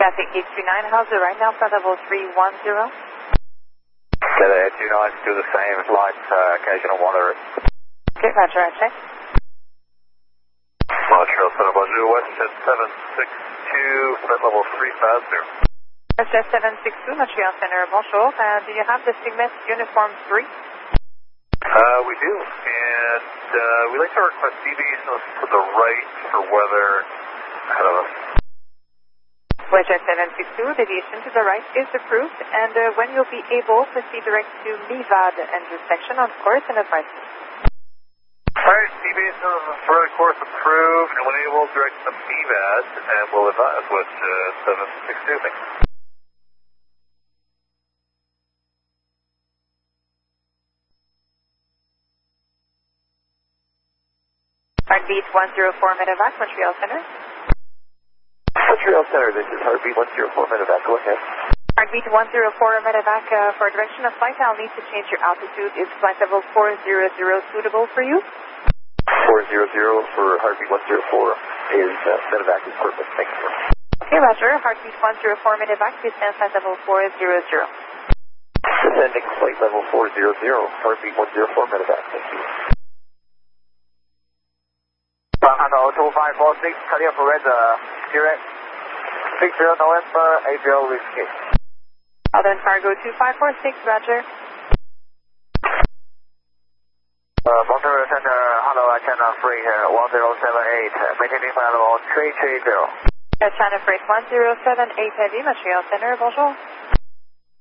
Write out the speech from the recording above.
Cathay 829, how's it right now? Flight level 310. Cathay 829, do the same, light, occasional water. Okay, roger, I check. Montreal Center, bonjour, WestJet 762, flight level 350. WestJet 762, Montreal Center, bonjour. Do you have the Sigmet Uniform 3? We do, and we'd like to request deviations to the right for weather ahead of us. WestJet 762, deviation to the right is approved, and when you'll be able, proceed direct to MIVAD intersection on course and advice. Alright, deviations for the course approved, and when able, direct to MIVAD, and we'll advise WestJet 762. Thanks. Heartbeat 104 Medevac, Montreal Center. Montreal Center, this is Heartbeat 104 Medevac, go ahead. Heartbeat 104 Medevac, for direction of flight, I'll need to change your altitude. Is flight level 400 suitable for you? 400 for Heartbeat 104 is, Medevac is perfect, thank you. Okay, roger. Heartbeat 104 Medevac, descend flight level 400. Descending flight level 400, Heartbeat 104 Medevac, thank you. Hello, 2546, clear for red, direct, 60 November, 80 Whiskey. Southern Cargo 2546, roger. Montreal Center, hello, China Freight 1078, maintaining flight level 330. China Freight 1078 Heavy, Montreal Center, bonjour.